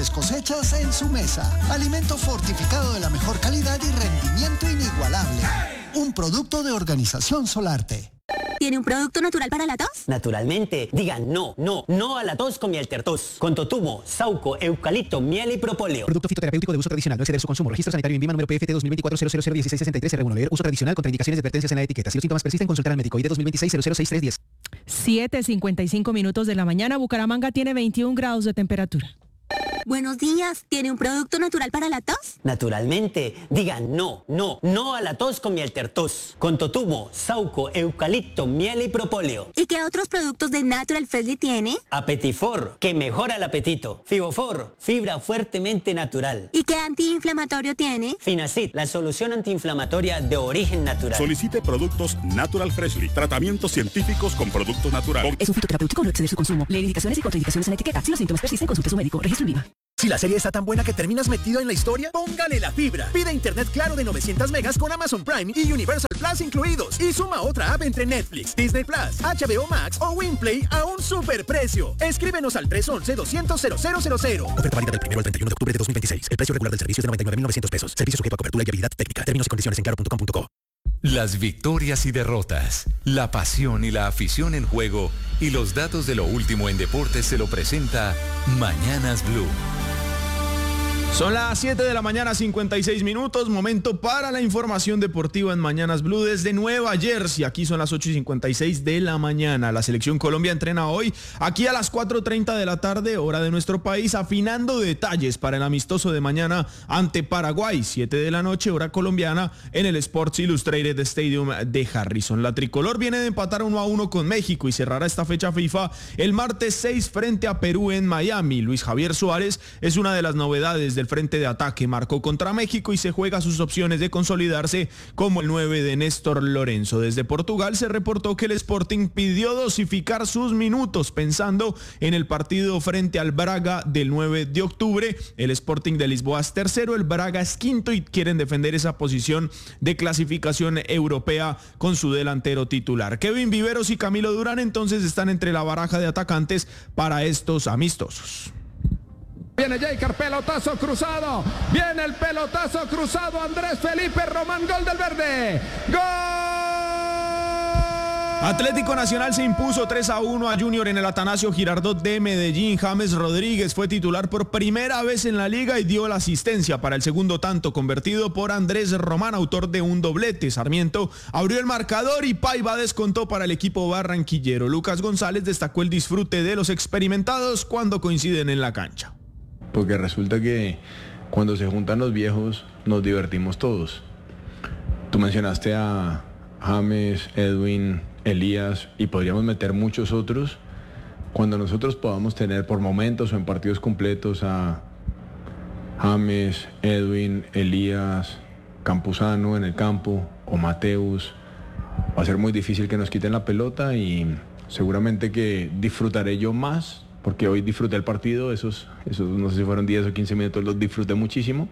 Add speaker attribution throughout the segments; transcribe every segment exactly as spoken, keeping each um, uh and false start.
Speaker 1: mejores cosechas en su mesa. Alimento fortificado de la mejor calidad y rendimiento inigualable. Un producto de Organización Solarte.
Speaker 2: ¿Tiene un producto natural para la tos?
Speaker 3: Naturalmente. Digan no, no, no a la tos con miel tertos. Con totumo, sauco, eucalipto, miel y propóleo.
Speaker 4: Producto fitoterapéutico de uso tradicional. No exceder su consumo. Registro sanitario en INVIMA número P F T dos mil veinticuatro cero cero cero dieciséis sesenta y tres R uno. Leer uso tradicional contra indicaciones y advertencias en la etiqueta. Si los síntomas persisten, consultar al médico. I D dos mil veintiséis cero cero seis tres diez.
Speaker 5: siete cincuenta y cinco minutos de la mañana. Bucaramanga tiene veintiún grados de temperatura.
Speaker 2: Buenos días. ¿Tiene un producto natural para la tos?
Speaker 3: Naturalmente. Digan no, no, no a la tos con miel tertos. Con totumo, sauco, eucalipto, miel y propóleo.
Speaker 2: ¿Y qué otros productos de Natural Freshly tiene?
Speaker 3: Apetifor, que mejora el apetito. Fibofor, fibra fuertemente natural.
Speaker 2: ¿Y qué antiinflamatorio tiene?
Speaker 3: Finacid, la solución antiinflamatoria de origen natural.
Speaker 6: Solicite productos Natural Freshly. Tratamientos científicos con productos naturales.
Speaker 7: Es un fitoterapéutico, no exceder su consumo. Leer indicaciones y contraindicaciones en la etiqueta. Si los síntomas persisten, consulte a su médico. Registro INVIMA.
Speaker 8: Si la serie está tan buena que terminas metido en la historia, póngale la fibra. Pide internet claro de novecientos megas con Amazon Prime y Universal Plus incluidos. Y suma otra app entre Netflix, Disney Plus, H B O Max o Winplay a un superprecio. Escríbenos al tres once doscientos cero cero cero cero.
Speaker 4: Oferta válida del primero al treinta y uno de octubre de dos mil veintiséis. El precio regular del servicio es de noventa y nueve mil novecientos pesos. Servicio sujeto a cobertura y habilidad técnica. Términos y condiciones en claro punto com punto co.
Speaker 9: Las victorias y derrotas, la pasión y la afición en juego y los datos de lo último en deportes se lo presenta Mañanas Blue.
Speaker 10: Son las siete de la mañana, cincuenta y seis minutos, momento para la información deportiva en Mañanas Blue desde Nueva Jersey. Aquí son las ocho y cincuenta y seis de la mañana. La selección Colombia entrena hoy, aquí a las cuatro treinta de la tarde, hora de nuestro país, afinando detalles para el amistoso de mañana ante Paraguay, siete de la noche, hora colombiana, en el Sports Illustrated Stadium de Harrison. La tricolor viene de empatar uno a uno con México y cerrará esta fecha FIFA el martes seis frente a Perú en Miami. Luis Javier Suárez es una de las novedades de el frente de ataque, marcó contra México y se juega sus opciones de consolidarse como el nueve de Néstor Lorenzo. Desde Portugal se reportó que el Sporting pidió dosificar sus minutos pensando en el partido frente al Braga del nueve de octubre. El Sporting de Lisboa es tercero, el Braga es quinto y quieren defender esa posición de clasificación europea con su delantero titular. Kevin Viveros y Camilo Durán entonces están entre la baraja de atacantes para estos amistosos.
Speaker 11: Viene Jaker, pelotazo cruzado. Viene el pelotazo cruzado. Andrés Felipe Román, gol del verde. ¡Gol!
Speaker 10: Atlético Nacional se impuso tres a uno a Junior en el Atanasio Girardot de Medellín. James Rodríguez fue titular por primera vez en la liga y dio la asistencia para el segundo tanto convertido por Andrés Román, autor de un doblete. Sarmiento abrió el marcador y Paiva descontó para el equipo barranquillero. Lucas González destacó el disfrute de los experimentados cuando coinciden en la cancha.
Speaker 12: Porque resulta que cuando se juntan los viejos nos divertimos todos. Tú mencionaste a James, Edwin, Elías y podríamos meter muchos otros. Cuando nosotros podamos tener por momentos o en partidos completos a James, Edwin, Elías, Campuzano en el campo o Mateus, va a ser muy difícil que nos quiten la pelota y seguramente que disfrutaré yo más. Porque hoy disfruté el partido, esos, esos no sé si fueron diez o quince minutos, los disfruté muchísimo.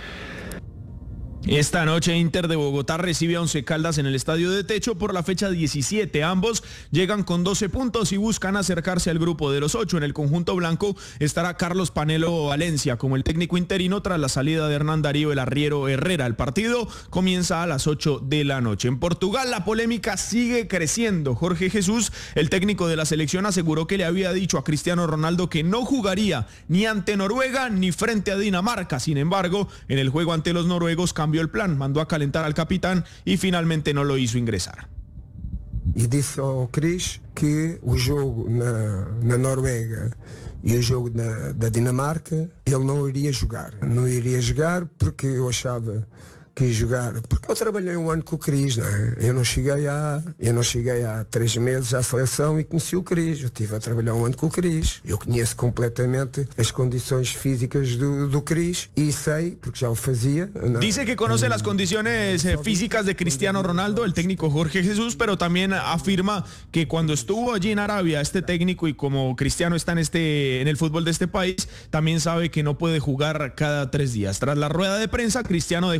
Speaker 10: Esta noche Inter de Bogotá recibe a Once Caldas en el Estadio de Techo por la fecha diecisiete. Ambos llegan con doce puntos y buscan acercarse al grupo de los ocho. En el conjunto blanco estará Carlos Panelo Valencia como el técnico interino tras la salida de Hernán Darío el Arriero Herrera. El partido comienza a las ocho de la noche. En Portugal la polémica sigue creciendo. Jorge Jesús, el técnico de la selección, aseguró que le había dicho a Cristiano Ronaldo que no jugaría ni ante Noruega ni frente a Dinamarca. Sin embargo, en el juego ante los noruegos cambió el plan, mandó a calentar al capitán y finalmente no lo hizo ingresar.
Speaker 13: E disse ao Cris que o jogo na, na Noruega e o jogo na, da Dinamarca ele não iria jogar. Não iria jogar porque eu achava que ia jogar, porque eu trabalhei um ano com o Cris, não é? Eu não cheguei há, eu não cheguei há três meses à seleção e conheci o Cris. Eu estive a trabalhar um ano com o Cris. Eu conheço completamente as condições físicas do, do Cris e sei, porque já o fazia. ¿No?
Speaker 10: Dice que conoce las condiciones eh, físicas de Cristiano Ronaldo, el técnico Jorge Jesús, pero también afirma que cuando estuvo allí en Arabia este técnico y como Cristiano está en, este, en el fútbol de este país, también sabe que no puede jugar cada tres días. Tras la rueda de prensa, Cristiano dejó la concentración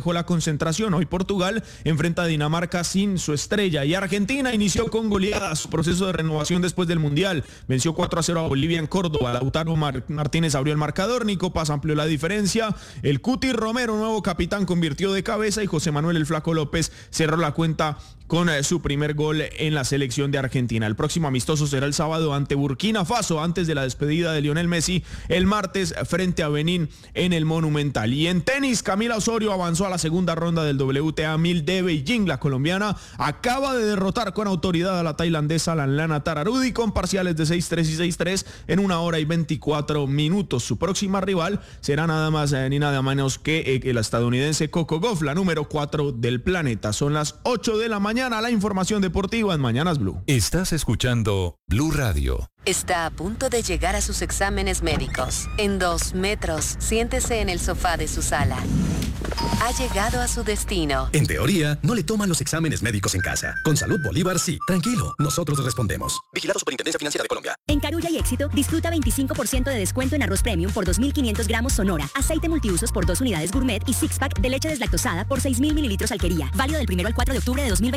Speaker 10: concentración. Hoy Portugal enfrenta a Dinamarca sin su estrella y Argentina inició con goleada su proceso de renovación después del Mundial. Venció cuatro a cero a Bolivia en Córdoba. Lautaro Mar- Martínez abrió el marcador, Nico Paz amplió la diferencia. El Cuti Romero, nuevo capitán, convirtió de cabeza y José Manuel El Flaco López cerró la cuenta con eh, su primer gol en la selección de Argentina. El próximo amistoso será el sábado ante Burkina Faso, antes de la despedida de Lionel Messi el martes frente a Benín en el Monumental. Y en tenis, Camila Osorio avanzó a la segunda ronda del W T A mil de Beijing. La colombiana acaba de derrotar con autoridad a la tailandesa Lanlana Tararudi con parciales de seis tres y seis tres en una hora y veinticuatro minutos. Su próxima rival será nada más eh, ni nada menos que eh, la estadounidense Coco Gauff, la número cuatro del planeta. Son las ocho de la mañana. La información deportiva en Mañanas Blue.
Speaker 9: Estás escuchando Blue Radio.
Speaker 14: Está a punto de llegar a sus exámenes médicos. En dos metros, siéntese en el sofá de su sala. Ha llegado a su destino.
Speaker 15: En teoría, no le toman los exámenes médicos en casa. Con Salud Bolívar sí. Tranquilo, nosotros respondemos. Vigilado Superintendencia Financiera de Colombia.
Speaker 16: En Carulla y Éxito, disfruta veinticinco por ciento de descuento en arroz premium por dos mil quinientos gramos Sonora, aceite multiusos por dos unidades gourmet y six pack de leche deslactosada por seis mil mililitros Alquería. Válido del primero al cuatro de octubre de dos mil veinte.